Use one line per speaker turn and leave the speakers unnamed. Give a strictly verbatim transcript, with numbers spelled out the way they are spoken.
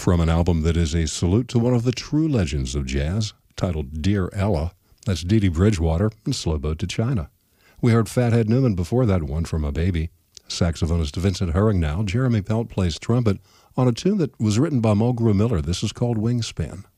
from an album that is a salute to one of the true legends of jazz, titled Dear Ella. That's Dee Dee Bridgewater and Slow Boat to China. We heard Fathead Newman before that, One from a Baby. Saxophonist Vincent Herring now. Jeremy Pelt plays trumpet on a tune that was written by Mulgrew Miller. This is called Wingspan.